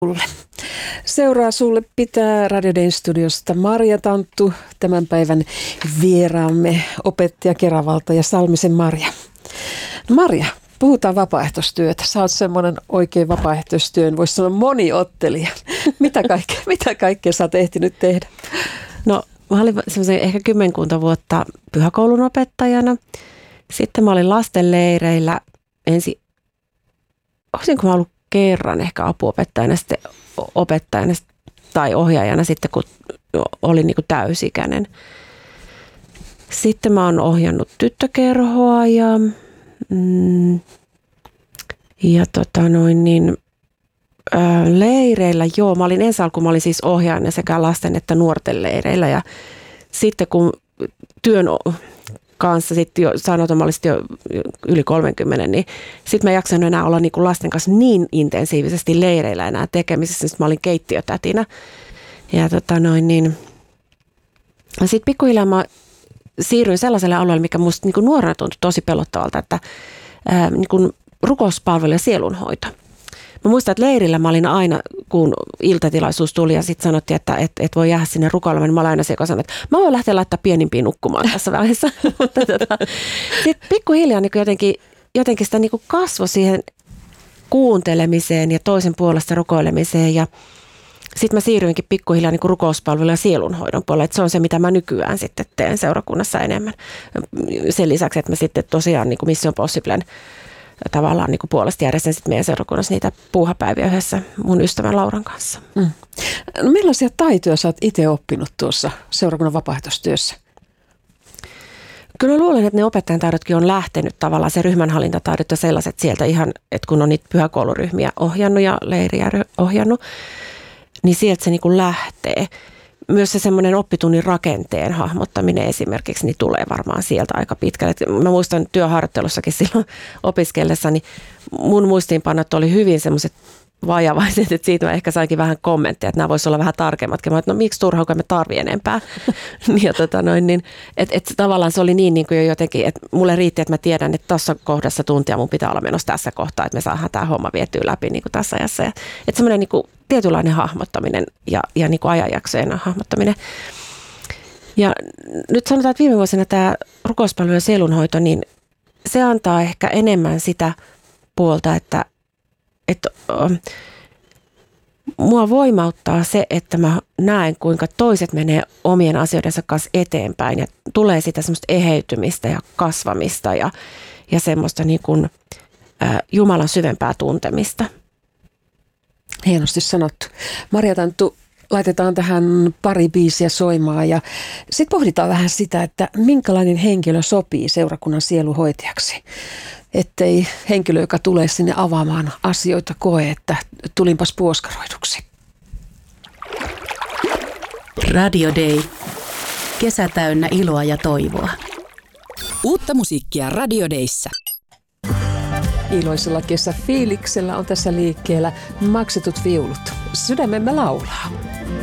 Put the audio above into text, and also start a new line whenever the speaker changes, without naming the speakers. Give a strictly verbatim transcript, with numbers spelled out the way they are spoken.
Sulle. Seuraa sulle pitää Radio Dayn studiosta Marja Tanttu, tämän päivän vieraamme, opettaja Keravalta ja Salmisen Marja. No Marja, puhutaan vapaaehtoistyötä. Sä oot semmoinen oikein vapaaehtoistyön, voisi sanoa moniottelija. Mitä kaikkea, mitä kaikkea sä oot ehtinyt tehdä?
No mä olin semmoisen ehkä kymmenkunta vuotta pyhäkoulun opettajana. Sitten mä olin lastenleireillä ensin, olisinko mä ollut kerran ehkä apuopettajana, sitten opettajana tai ohjaajana sitten, kun olin niin kuin täysikäinen. Sitten mä oon ohjannut tyttökerhoa ja, mm, ja tota noin niin, ää, leireillä, joo, mä olin ensi alkuun, mä olin siis ohjaajana sekä lasten että nuorten leireillä ja sitten kun työn kanssa sitten jo sanotomallisesti jo yli kolmekymmentä, niin sitten mä jaksanut enää olla niin kuin lasten kanssa niin intensiivisesti leireillä enää tekemisessä, sitten mä olin keittiötätinä. Ja tota noin niin, sitten pikkuhiljaa mä siirryin sellaiselle alueelle, mikä musta niin kuin nuorena tuntui tosi pelottavalta, että ää, niin kuin rukouspalvelu ja sielunhoito. Mä muistan, että leirillä mä olin aina, kun iltatilaisuus tuli ja sitten sanottiin, että et, et voi jäädä sinne rukoilemaan, niin mä olin aina se, joka sanoi, että mä voin lähteä laittaa pienimpiin nukkumaan tässä vaiheessa. Sitten pikkuhiljaa niin jotenkin, jotenkin sitä niin kasvoi siihen kuuntelemiseen ja toisen puolesta rukoilemiseen ja sitten mä siirryinkin pikkuhiljaa niin rukouspalvelun ja sielunhoidon puolelle, että se on se, mitä mä nykyään sitten teen seurakunnassa enemmän. Sen lisäksi, että mä sitten tosiaan niin kuin Mission Possiblen tavallaan niin kuin puolesta järjestän sitten meidän seurakunnassa niitä puuhapäiviä yhdessä mun ystävän Lauran kanssa.
Mm. No millaisia taitoja sä oot itse oppinut tuossa seurakunnan vapaaehtoistyössä?
Kyllä luulen, että ne opettajan taidotkin on lähtenyt tavallaan, se ryhmänhallintataidot ja sellaiset sieltä ihan, että kun on niitä pyhäkouluryhmiä ohjannut ja leiriä ohjannut, niin sieltä se niin kuin lähtee. Myös se semmoinen oppitunnin rakenteen hahmottaminen esimerkiksi niin tulee varmaan sieltä aika pitkälle. Mä muistan työharjoittelussakin silloin opiskellessani, mun muistiinpanot oli hyvin semmoiset vajavaiset, että siitä mä ehkä sainkin vähän kommentteja, että nämä voisi olla vähän tarkemmatkin. Mä että no miksi turhaa, kun mä tarvii enempää. ja tota noin, niin, että et tavallaan se oli niin, niin kuin jo jotenkin, että mulle riitti, että mä tiedän, että tuossa kohdassa tuntia mun pitää olla menossa tässä kohtaa, että me saadaan tämä homma vietyä läpi niin kuin tässä ajassa. Että semmoinen niin kuin tietynlainen hahmottaminen ja, ja niin kuin ajanjaksojen hahmottaminen. Ja nyt sanotaan, että viime vuosina tämä rukouspalvelu ja sielunhoito, niin se antaa ehkä enemmän sitä puolta, että että mua voimauttaa se, että mä näen, kuinka toiset menee omien asioidensa kanssa eteenpäin ja tulee sitä semmoista eheytymistä ja kasvamista ja, ja semmoista niin kuin, ä, Jumalan syvempää tuntemista.
Hienosti sanottu. Marja Tanttu, laitetaan tähän pari biisiä soimaan ja sitten pohditaan vähän sitä, että minkälainen henkilö sopii seurakunnan sieluhoitajaksi. Ettei henkilö, joka tulee sinne avaamaan asioita, koe, että tulinpas puoskaroiduksi.
Radio Day. Kesä täynnä iloa ja toivoa.
Uutta musiikkia Radio Dayssä.
Iloisella kesäfiiliksellä on tässä liikkeellä maksetut viulut. Sydämemme laulaa.